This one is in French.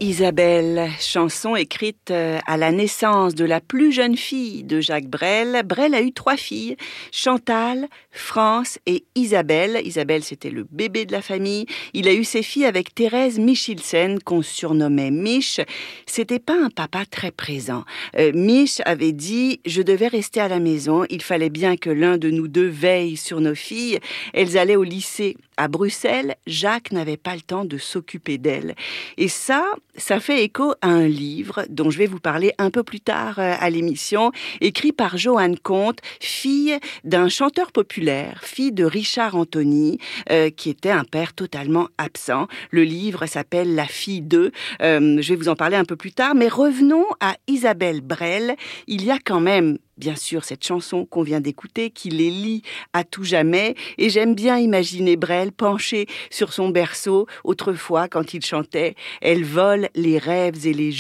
Isabelle, chanson écrite à la naissance de la plus jeune fille de Jacques Brel. Brel a eu 3 filles, Chantal, France et Isabelle. Isabelle, c'était le bébé de la famille. Il a eu ses filles avec Thérèse Michelsen, qu'on surnommait Mich. C'était pas un papa très présent. Mich avait dit « Je devais rester à la maison. Il fallait bien que l'un de nous deux veille sur nos filles. Elles allaient au lycée à Bruxelles. Jacques n'avait pas le temps de s'occuper d'elles. » Et ça fait écho à un livre dont je vais vous parler un peu plus tard à l'émission, écrit par Joanne Comte, fille d'un chanteur populaire, fille de Richard Anthony, qui était un père totalement absent. Le livre s'appelle La fille d'eux. Je vais vous en parler un peu plus tard, mais revenons à Isabelle Brel. Il y a quand même bien sûr cette chanson qu'on vient d'écouter, qui les lie à tout jamais, et j'aime bien imaginer Brel penché sur son berceau, autrefois quand il chantait « Elle vole les rêves et les jeux ».